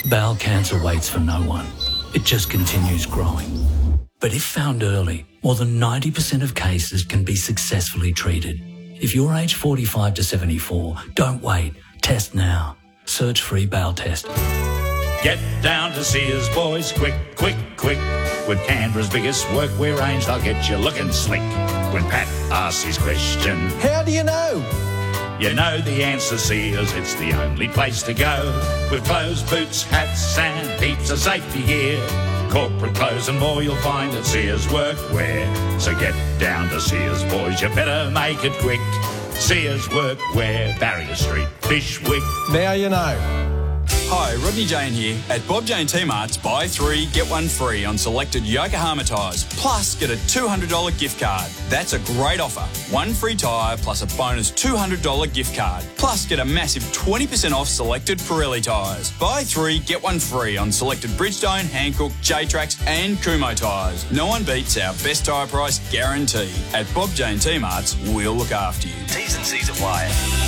Bowel cancer waits for no one. It just continues growing. But if found early, more than 90% of cases can be successfully treated. If you're aged 45 to 74, don't wait. Test now. Search free bowel test. Get down to Sears, boys, quick, quick, quick. With Canberra's biggest workwear range, they'll get you looking slick. When Pat asks his question, how do you know? You know the answer, Sears, it's the only place to go. With clothes, boots, hats and heaps of safety gear. Corporate clothes and more you'll find at Sears Workwear. So get down to Sears, boys, you better make it quick. Sears Workwear, Barrier Street, Bishwick. Now you know. Hi, Rodney Jane here. At Bob Jane T-Mart's, buy 3, get 1 free on selected Yokohama tyres, plus get a $200 gift card. That's a great offer. 1 free tyre plus a bonus $200 gift card. Plus get a massive 20% off selected Pirelli tyres. Buy 3, get 1 free on selected Bridgestone, Hankook, J-Trax and Kumho tyres. No one beats our best tyre price guarantee. At Bob Jane T-Mart's, we'll look after you. T's and C's apply.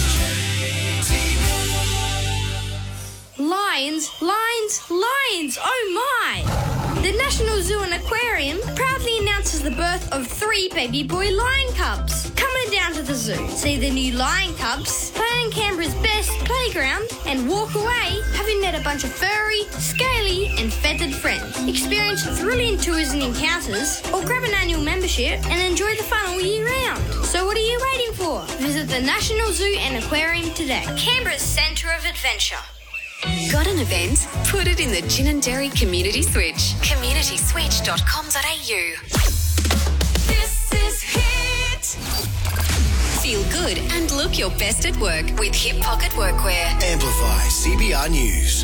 Lions, lions, lions, oh my! The National Zoo and Aquarium proudly announces the birth of 3 baby boy lion cubs. Come on down to the zoo, see the new lion cubs, play on Canberra's best playground, and walk away having met a bunch of furry, scaly and feathered friends. Experience thrilling tours and encounters, or grab an annual membership and enjoy the fun all year round. So what are you waiting for? Visit the National Zoo and Aquarium today. Canberra's centre of adventure. Got an event? Put it in the Gin and Dairy Community Switch. communityswitch.com.au. This is Hit. Feel good and look your best at work with Hip Pocket Workwear. Amplify CBR News.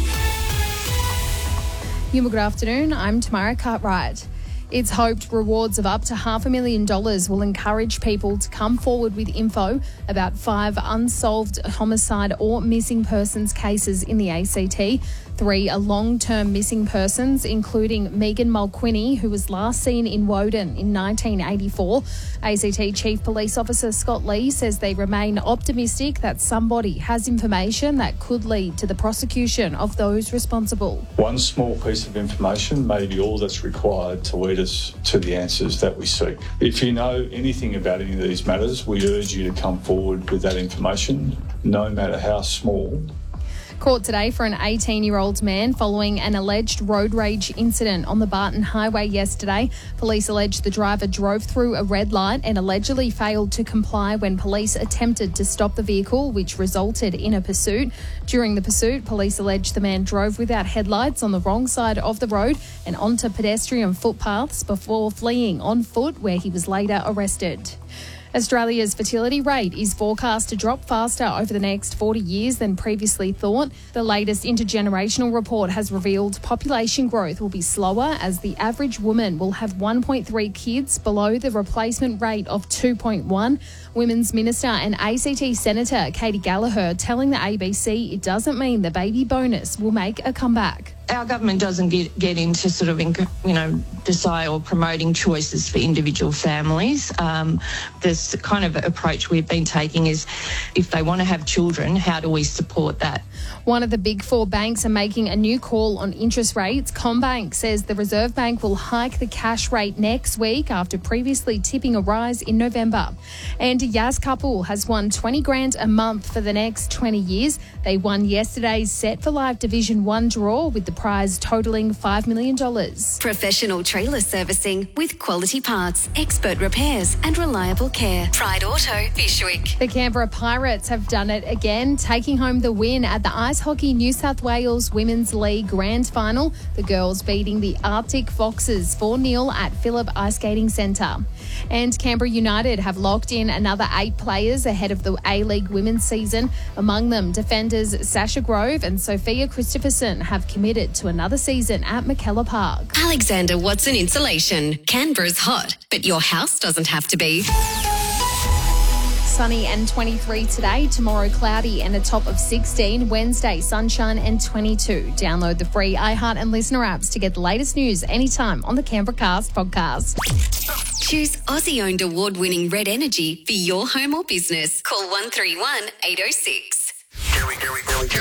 Good afternoon, I'm Tamara Cartwright. It's hoped rewards of up to $500,000 will encourage people to come forward with info about 5 unsolved homicide or missing persons cases in the ACT. 3 are long-term missing persons, including Megan Mulquinney, who was last seen in Woden in 1984. ACT Chief Police Officer Scott Lee says they remain optimistic that somebody has information that could lead to the prosecution of those responsible. One small piece of information may be all that's required to lead us to the answers that we seek. If you know anything about any of these matters, we urge you to come forward with that information, no matter how small. Court today for an 18-year-old man following an alleged road rage incident on the Barton Highway yesterday. Police allege the driver drove through a red light and allegedly failed to comply when police attempted to stop the vehicle, which resulted in a pursuit. During the pursuit, police allege the man drove without headlights on the wrong side of the road and onto pedestrian footpaths before fleeing on foot, where he was later arrested. Australia's fertility rate is forecast to drop faster over the next 40 years than previously thought. The latest intergenerational report has revealed population growth will be slower, as the average woman will have 1.3 kids below the replacement rate of 2.1. Women's Minister and ACT Senator Katie Gallagher telling the ABC it doesn't mean the baby bonus will make a comeback. Our government doesn't get into sort of, decide or promoting choices for individual families. This kind of approach we've been taking is, if they want to have children, how do we support that? One of the big 4 banks are making a new call on interest rates. CommBank says the Reserve Bank will hike the cash rate next week after previously tipping a rise in November. And a Yas couple has won $20,000 a month for the next 20 years. They won yesterday's Set for Life Division 1 draw, with the prize totalling $5 million. Professional trailer servicing with quality parts, expert repairs and reliable care. Pride Auto, Bishwick. The Canberra Pirates have done it again, taking home the win at the Ice Hockey New South Wales Women's League Grand Final. The girls beating the Arctic Foxes 4-0 at Phillip Ice Skating Centre. And Canberra United have locked in another 8 players ahead of the A-League women's season. Among them, defenders Sasha Grove and Sophia Christopherson have committed to another season at McKellar Park. Alexander Watson Insulation. Canberra's hot, but your house doesn't have to be. Sunny and 23 today, tomorrow cloudy and a top of 16, Wednesday sunshine and 22. Download the free iHeart and Listener apps to get the latest news anytime on the Canberra Cast podcast. Choose Aussie-owned award-winning Red Energy for your home or business. Call 131 806.